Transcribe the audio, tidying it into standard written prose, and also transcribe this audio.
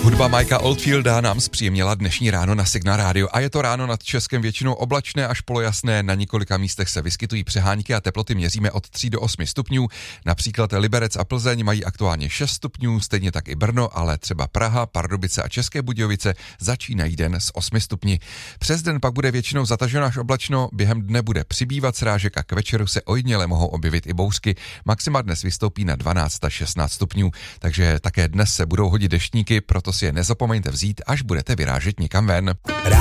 Hudba Mikea Oldfielda nám zpříjemnila dnešní ráno na Signál Radio a je to ráno nad Českem většinou oblačné až polojasné, na několika místech se vyskytují přehánky a teploty měříme od 3 do 8 stupňů. Například Liberec a Plzeň mají aktuálně 6 stupňů, stejně tak i Brno, ale třeba Praha, Pardubice a České Budějovice začínají den s 8 stupni. Přes den pak bude většinou zataženo až oblačno, během dne bude přibývat srážek a k večeru se ojediněle mohou objevit i bouřky. Maxima dnes vystoupí na 12 až 16 stupňů, takže také dnes se budou hodit deštníky, proto si je nezapomeňte vzít, až budete vyrážet někam ven.